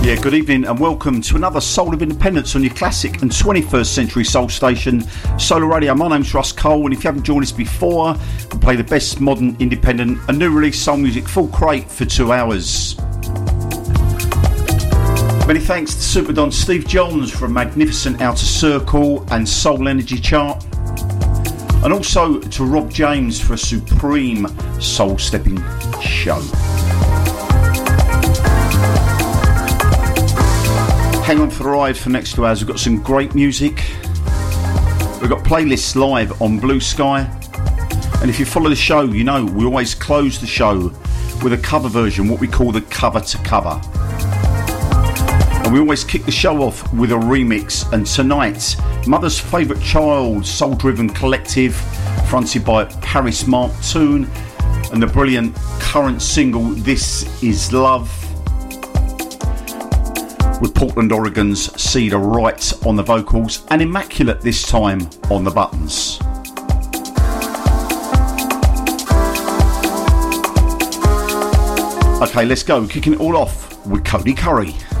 Yeah, good evening and welcome to another Soul of Independence on your classic and 21st century soul station, Solar Radio. My name's Russ Cole, and if you haven't joined us before, we play the best modern, independent and new release soul music full crate for 2 hours. Many thanks to Super Don Steve Johns for a magnificent Outer Circle and Soul Energy chart, and also to Rob James for a supreme soul stepping show. Hang on for the ride for the next 2 hours. We've got some great music. We've got playlists live on Blue Sky. And if you follow the show, you know we always close the show with a cover version, what we call the cover to cover. And we always kick the show off with a remix. And tonight, Mother's Favourite Child, soul-driven collective, fronted by Paris Mark Toon, and the brilliant current single, This Is Love, with Portland, Oregon's Cedar Wright on the vocals and Immaculate this time on the buttons. Okay, let's go. Kicking it all off with Cody Curry.